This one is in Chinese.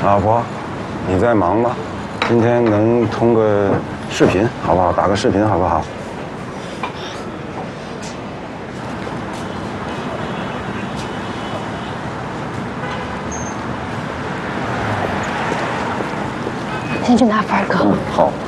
老婆，你在忙吗？今天能通个视频好不好？打个视频好不好？ 先去拿份儿哥。 好。